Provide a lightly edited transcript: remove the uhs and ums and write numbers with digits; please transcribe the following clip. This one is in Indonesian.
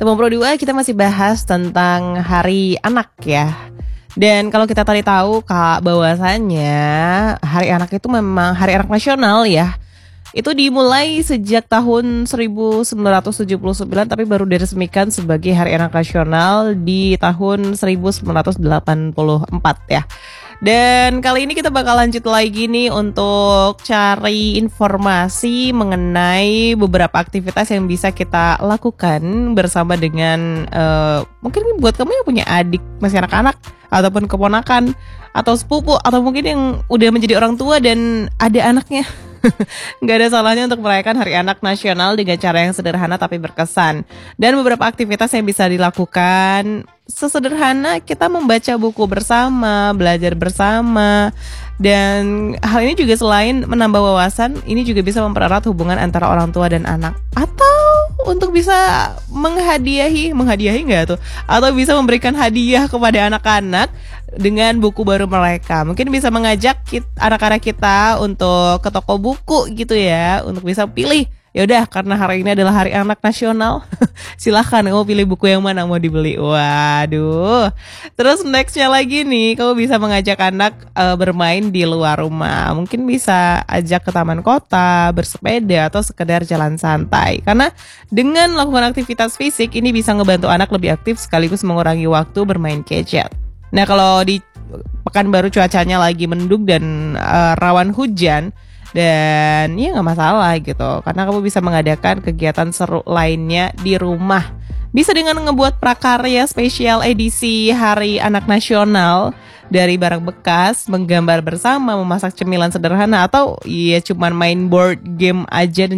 Pro 2 kita masih bahas tentang Hari Anak ya. Dan kalau kita tadi tahu Kak, bahwasannya Hari Anak itu memang Hari Anak Nasional ya. Itu dimulai sejak tahun 1979 tapi baru diresmikan sebagai Hari Anak Nasional di tahun 1984 ya. Dan kali ini kita bakal lanjut lagi nih untuk cari informasi mengenai beberapa aktivitas yang bisa kita lakukan bersama dengan mungkin buat kamu yang punya adik masih anak-anak ataupun keponakan atau sepupu atau mungkin yang udah menjadi orang tua dan ada anaknya. Nggak ada salahnya untuk merayakan Hari Anak Nasional dengan cara yang sederhana tapi berkesan. Dan beberapa aktivitas yang bisa dilakukan sesederhana kita membaca buku bersama, belajar bersama. Dan hal ini juga selain menambah wawasan, ini juga bisa mempererat hubungan antara orang tua dan anak. Atau untuk bisa menghadiahi nggak tuh? Atau bisa memberikan hadiah kepada anak-anak dengan buku baru mereka. Mungkin bisa mengajak anak-anak kita untuk ke toko buku gitu ya, untuk bisa pilih. Yaudah, karena hari ini adalah Hari Anak Nasional, silahkan kamu pilih buku yang mana mau dibeli. Waduh. Terus nextnya lagi nih, kamu bisa mengajak anak bermain di luar rumah. Mungkin bisa ajak ke taman kota, bersepeda, atau sekedar jalan santai. Karena dengan melakukan aktivitas fisik, ini bisa ngebantu anak lebih aktif sekaligus mengurangi waktu bermain gadget. Nah, kalau di Pekanbaru cuacanya lagi mendung dan rawan hujan, dan ya gak masalah gitu, karena kamu bisa mengadakan kegiatan seru lainnya di rumah. Bisa dengan ngebuat prakarya spesial edisi Hari Anak Nasional dari barang bekas, menggambar bersama, memasak cemilan sederhana, atau ya cuman main board game aja dan